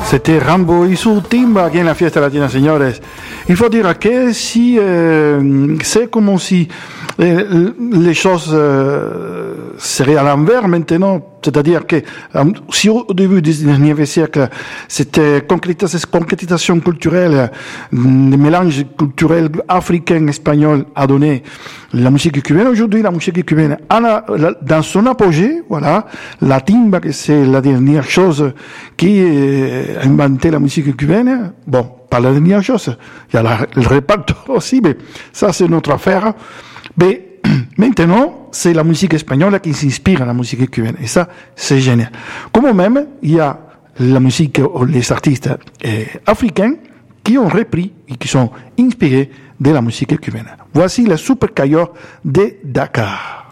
C'était Rambo y su timba aquí en la fiesta latina, señores. Il faut dire que si c'est comme si les choses seraient à l'envers maintenant, c'est-à-dire que si au début du XIXe siècle, c'était concrétisation culturelle, le mélange culturel africain, espagnol a donné la musique cubaine. Aujourd'hui, la musique cubaine, dans son apogée, voilà, la timba, que c'est la dernière chose qui a inventé la musique cubaine. Bon, pas la dernière chose. Il y a le répertoire aussi, mais ça, c'est notre affaire. Mais maintenant, c'est la musique espagnole qui s'inspire à la musique cubaine. Et ça, c'est génial. Comme même, il y a la musique, les artistes africains qui ont repris et qui sont inspirés de la musique cubaine. Voici le Super Cayor de Dakar.